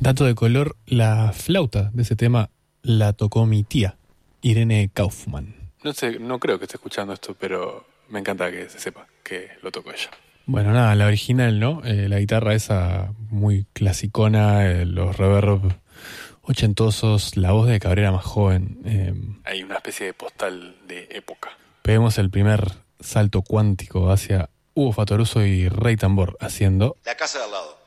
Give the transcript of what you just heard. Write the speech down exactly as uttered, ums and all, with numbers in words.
Dato de color, la flauta de ese tema la tocó mi tía, Irene Kaufman. No sé, no creo que esté escuchando esto, pero me encanta que se sepa que lo tocó ella. Bueno, nada, la original, ¿no? Eh, la guitarra esa muy clasicona, eh, los reverb ochentosos, la voz de Cabrera más joven. Eh, Hay una especie de postal de época. Peguemos el primer salto cuántico hacia Hugo Fatoruso y Rey Tambor haciendo La casa de al lado.